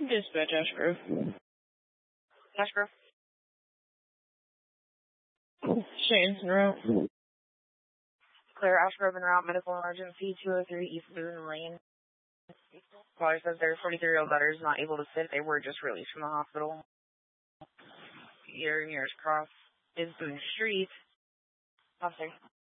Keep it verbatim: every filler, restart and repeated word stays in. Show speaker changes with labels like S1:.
S1: Dispatch Ash Grove.
S2: Ash Grove.
S1: Shane's en route.
S2: Clear Ash Grove en route. Medical emergency two oh three East Boone Lane. Caller says their forty-three-year-old daughter is not able to sit. They were just released from the hospital. Your nearest cross is Boone Street. Officer.